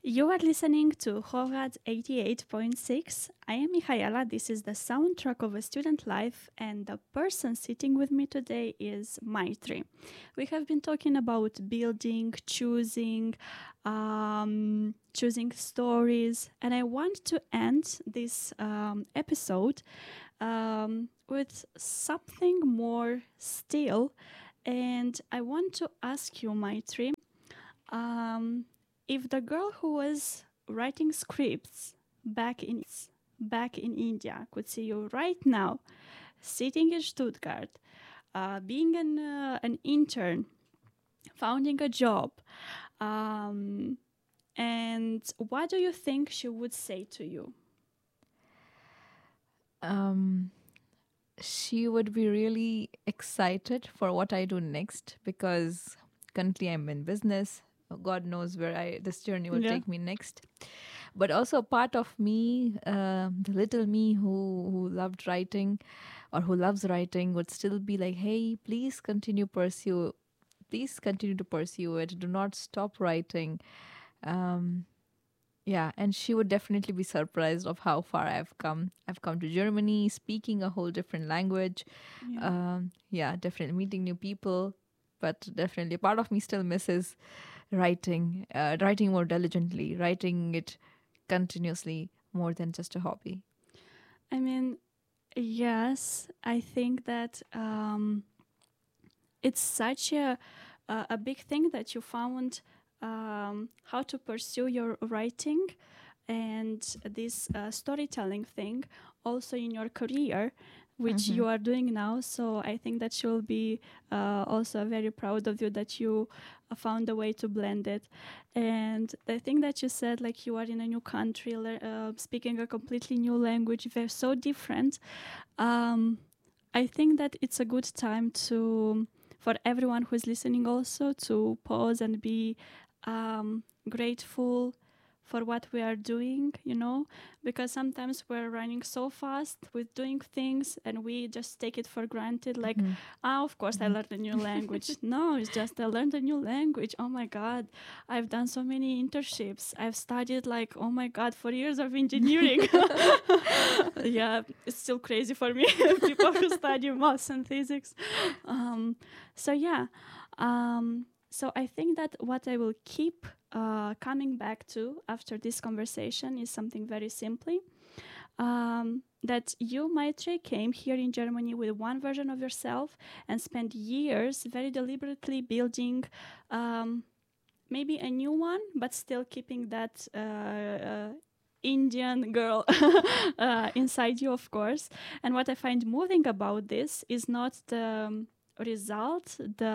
You are listening to Horad 88.6. I am Mihaela. This is the soundtrack of a student life, and the person sitting with me today is Maitri. We have been talking about building, choosing stories, and I want to end this episode with something more still. And I want to ask you, Maitri, if the girl who was writing scripts back in India could see you right now, sitting in Stuttgart, being an intern, founding a job, um, and what do you think she would say to you? Um, she would be really excited for what I do next because currently I'm in business. God knows where this journey will Yeah. take me next. But also a part of me, the little me who loved writing or who loves writing, would still be like, "Hey, please continue to pursue it. Do not stop writing." Um, yeah, and she would definitely be surprised of how far I've come. I've come to Germany, speaking a whole different language. Yeah. Yeah, definitely meeting new people, but definitely a part of me still misses writing more diligently, writing it continuously more than just a hobby. I mean, yes, I think that it's such a big thing that you found how to pursue your writing and this storytelling thing also in your career, which Mm-hmm. you are doing now. So I think that she'll be also very proud of you that you found a way to blend it. And the thing that you said, like you are in a new country, speaking a completely new language, they're so different. um, I think that it's a good time to, for everyone who's listening, also to pause and be grateful for what we are doing, because sometimes we're running so fast with doing things and we just take it for granted. Like, Mm-hmm. of course, I learned a new language. No, it's just I learned a new language. Oh my God, I've done so many internships. I've studied, like, oh my God, 4 years of engineering. Yeah, it's still crazy for me. People who study maths and physics. Um, so yeah, so I think that what I will keep coming back to after this conversation is something very simply. That you, Maitri, came here in Germany with one version of yourself and spent years very deliberately building maybe a new one, but still keeping that Indian girl inside you, of course. And what I find moving about this is not the result, the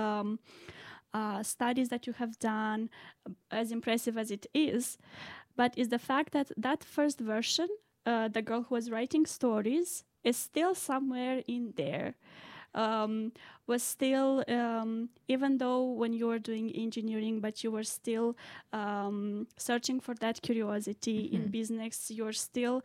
studies that you have done, as impressive as it is, but is the fact that that first version, the girl who was writing stories, is still somewhere in there. Was still, even though when you were doing engineering, but you were still searching for that curiosity in business, you're still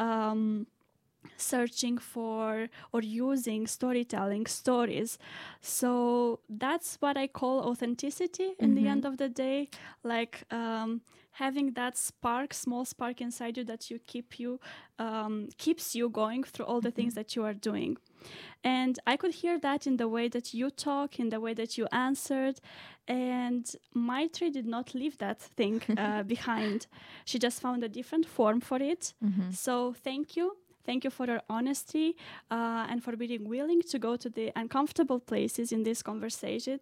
searching for or using storytelling stories. So that's what I call authenticity in the end of the day, like having that spark, small spark inside you that keeps you going through all the things that you are doing. And I could hear that in the way that you talk, in the way that you answered. And Maitri did not leave that thing behind. She just found a different form for it. So thank you. Thank you for your honesty and for being willing to go to the uncomfortable places in this conversation.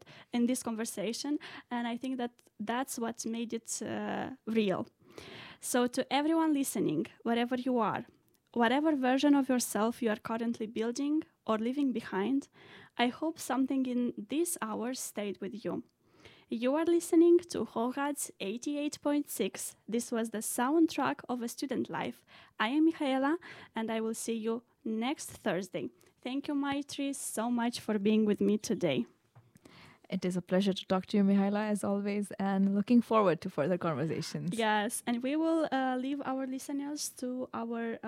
And I think that that's what made it real. So to everyone listening, wherever you are, whatever version of yourself you are currently building or leaving behind, I hope something in these hours stayed with you. You are listening to Horad's 88.6. This was the soundtrack of a student life. I am Michaela, and I will see you next Thursday. Thank you, Maitri, so much for being with me today. It is a pleasure to talk to you, Mihaela, as always, and looking forward to further conversations. Yes, and we will leave our listeners to our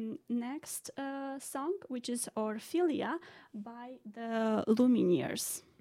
next song, which is Orphelia by the Lumineers.